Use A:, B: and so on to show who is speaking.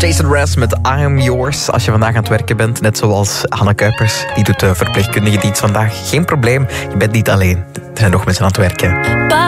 A: Jason Mraz met I'm Yours. Als je vandaag aan het werken bent, net zoals Hanne Kuipers, die doet de verpleegkundige dienst vandaag. Geen probleem, je bent niet alleen. Er zijn nog mensen aan het werken.